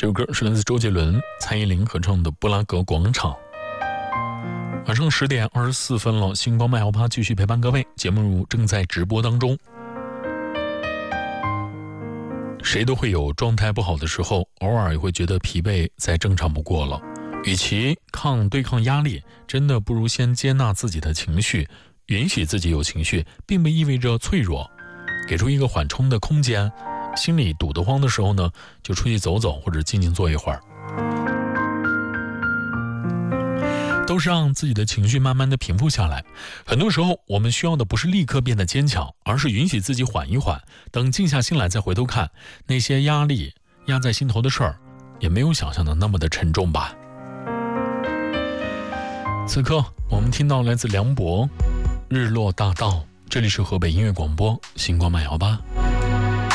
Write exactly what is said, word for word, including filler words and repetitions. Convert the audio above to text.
这首歌是来自周杰伦、蔡依林合唱的《布拉格广场》。晚上十点二十四分了，星光麦摇吧继续陪伴各位，节目正在直播当中。谁都会有状态不好的时候，偶尔也会觉得疲惫再正常不过了。与其抗对抗压力，真的不如先接纳自己的情绪，允许自己有情绪，并不意味着脆弱，给出一个缓冲的空间。心里堵得慌的时候呢，就出去走走，或者静静坐一会儿，都是让自己的情绪慢慢的平复下来。很多时候我们需要的不是立刻变得坚强，而是允许自己缓一缓，等静下心来再回头看，那些压力压在心头的事儿也没有想象的那么的沉重吧。此刻我们听到来自梁博《日落大道》，这里是河北音乐广播星光慢摇吧。